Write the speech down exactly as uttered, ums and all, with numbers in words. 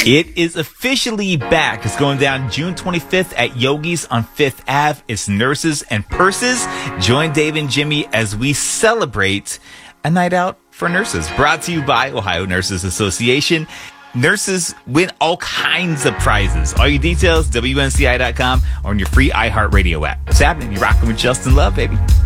It is officially back. It's going down June twenty-fifth at Yogi's on Fifth Avenue. It's Nurses and Purses. Join Dave and Jimmy as we celebrate a night out for nurses. Brought to you by Ohio Nurses Association. Nurses win all kinds of prizes. All your details, W N C I dot com or on your free iHeartRadio app. What's happening? You're rocking with Justin Love, baby.